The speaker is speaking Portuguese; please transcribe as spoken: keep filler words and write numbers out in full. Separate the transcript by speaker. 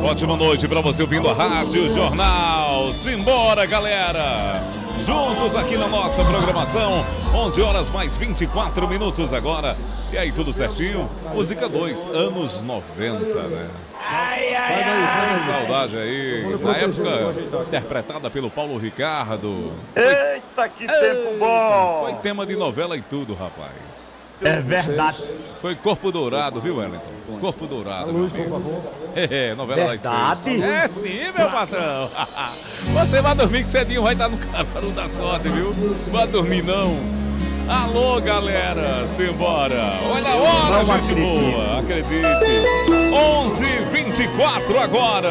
Speaker 1: Ótima noite para você ouvindo a Rádio Jornal. Simbora, galera! Juntos aqui na nossa programação, onze horas mais vinte e quatro minutos agora. E aí, tudo certinho? Música dois, anos noventa, né?
Speaker 2: Ai, ai, sai daí, sai daí.
Speaker 1: Saudade aí, na época interpretada pelo Paulo Ricardo.
Speaker 3: Eita, que Eita, tempo bom!
Speaker 1: Foi tema de novela e tudo, rapaz.
Speaker 3: É verdade.
Speaker 1: Foi Corpo Dourado, viu, Wellington? Corpo Dourado.
Speaker 2: Luz, por favor.
Speaker 1: É, novela das seis.
Speaker 3: Verdade?
Speaker 1: É sim, meu patrão. Você vai dormir que cedinho vai estar no Caruaru da Sorte, viu? Vai dormir não. Alô, galera, simbora. Olha a hora,
Speaker 3: Não
Speaker 1: gente
Speaker 3: acredito.
Speaker 1: boa. Acredite. onze e vinte e quatro agora.